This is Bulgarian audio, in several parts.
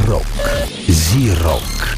Рок. Зи-рок.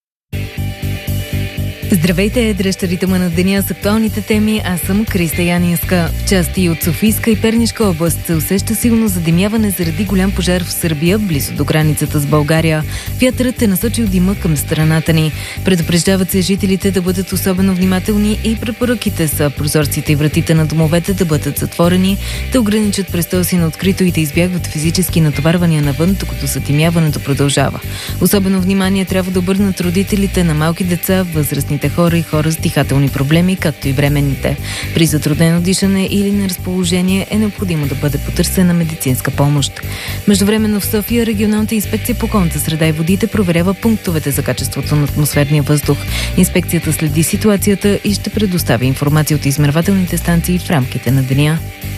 Здравейте, дръжте ритъма на деня с актуалните теми. Аз съм Криста Янинска. В части от Софийска и Пернишка област се усеща силно задимяване заради голям пожар в Сърбия, близо до границата с България. Вятърът е насочил дима към страната ни. Предупреждават се жителите да бъдат особено внимателни и препоръките са прозорците и вратите на домовете да бъдат затворени, да ограничат престоя си на открито и да избягват физически натоварвания навън, докато задимяването продължава. Особено внимание трябва да обърнат родителите на малки деца, възрастните хора и хора с дихателни проблеми, както и бременните. При затруднено дишане или неразположение е необходимо да бъде потърсена медицинска помощ. Междувременно в София регионалната инспекция по околната среда и водите проверява пунктовете за качеството на атмосферния въздух. Инспекцията следи ситуацията и ще предостави информация от измервателните станции в рамките на деня.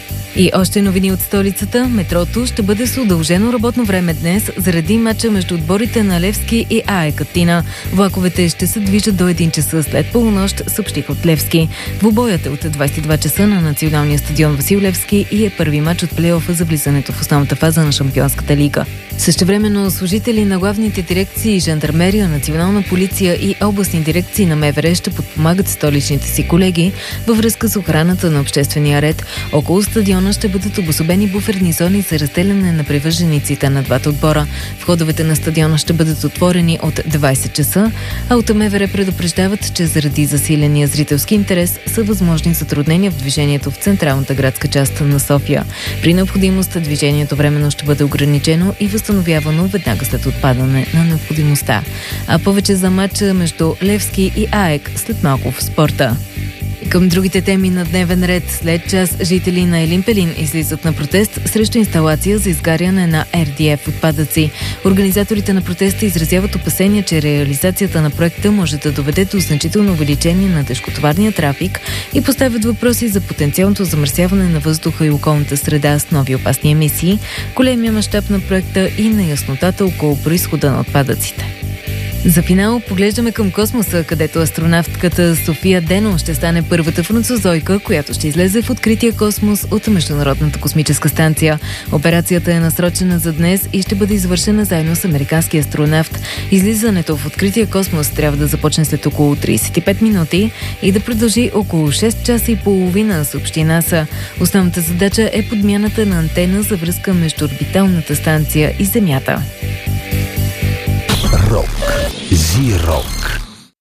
И още новини от столицата. Метрото ще бъде с удължено работно време днес заради мача между отборите на Левски и АЕК Атина. Влаковете ще се движат до 1 часа след полунощ, съобщиха от Левски. Двубоят е от 22 часа на националния стадион Васил Левски и е първи мач от плейофа за влизането в основната фаза на Шампионската лига. Същевременно служители на главните дирекции Жандармерия, Национална полиция и областни дирекции на МВР ще подпомагат столичните си колеги във връзка с охраната на обществения ред. Около стадиона ще бъдат обособени буферни зони за разделяне на привържениците на двата отбора. Входовете на стадиона ще бъдат отворени от 20 часа, а от МВР предупреждават, че заради засиления зрителски интерес са възможни затруднения в движението в централната градска част на София. При необходимост движението временно ще бъде ограничено и възстановявано веднага след отпадане на необходимостта. А повече за матча между Левски и АЕК след малко в спорта. Към другите теми на дневен ред. След час жители на Елин Пелин излизат на протест срещу инсталация за изгаряне на RDF отпадъци. Организаторите на протеста изразяват опасения, че реализацията на проекта може да доведе до значително увеличение на тежкотоварния трафик и поставят въпроси за потенциалното замърсяване на въздуха и околната среда с нови опасни емисии, големия мащаб на проекта и неяснотата около произхода на отпадъците. За финал поглеждаме към космоса, където астронавтката София Дено ще стане първата французойка, която ще излезе в открития космос от Международната космическа станция. Операцията е насрочена за днес и ще бъде извършена заедно с американски астронавт. Излизането в открития космос трябва да започне след около 35 минути и да продължи около 6 часа и половина, съобщи НАСА. Основната задача е подмяната на антена за връзка между орбиталната станция и Земята. Рок. Зи-рок.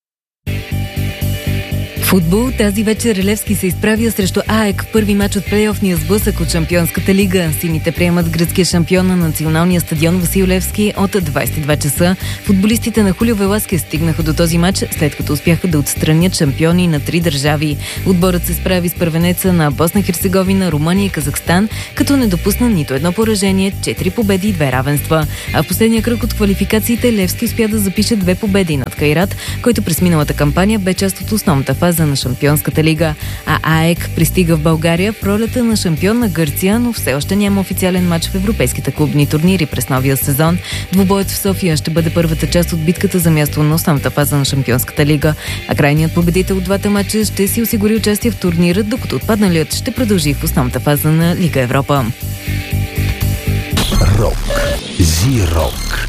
Футбол. Тази вечер Левски се изправя срещу АЕК в първи мач от плейофния сблъсък от Шампионската лига. Сините приемат гръцкия шампион на националния стадион Васил Левски от 22 часа. Футболистите на Хулио Веласкес стигнаха до този мач, след като успяха да отстранят шампиони на 3 държави. Отборът се справи с първенеца на Босна Херцеговина, Румъния и Казахстан, като не допусна нито едно поражение, 4 победи и 2 равенства. А в последния кръг от квалификациите Левски успя да запише 2 победи над Кайрат, който през миналата кампания бе част от основната фаза на Шампионската лига. А АЕК пристига в България в ролята на шампион на Гърция, но все още няма официален матч в европейските клубни турнири през новия сезон. Двубоят в София ще бъде първата част от битката за място на основната фаза на Шампионската лига, а крайният победител от двата матча ще си осигури участие в турнира, докато отпадналият ще продължи в основната фаза на Лига Европа. Рок. Зи-рок.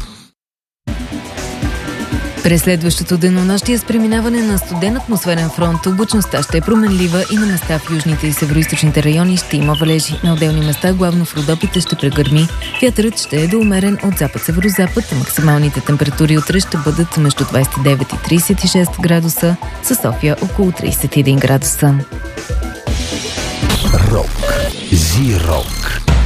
През следващото денонощие с преминаване на студен атмосферен фронт, облачността ще е променлива и на места в южните и североизточните райони ще има валежи. На отделни места, главно в Родопите, ще прегърми. Вятърът ще е доумерен от запад-северозапад. Максималните температури утре ще бъдат между 29 и 36 градуса, със София около 31 градуса. Рок. Зи-рок.